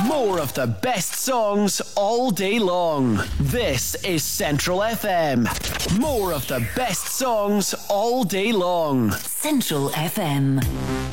More of the best songs all day long. This is Central FM. More of the best songs all day long. Central FM.